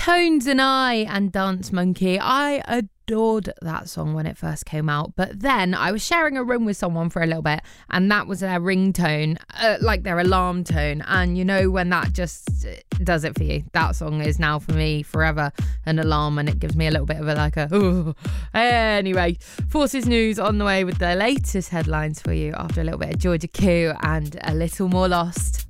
Tones and I and Dance Monkey. I adored that song when it first came out, but then I was sharing a room with someone for a little bit and that was their ringtone, like their alarm tone, and you know when that just does it for you. That song is now for me forever an alarm, and it gives me a little bit of a Anyway, Forces News on the way with the latest headlines for you after a little bit of Georgia Q and a little more Lost.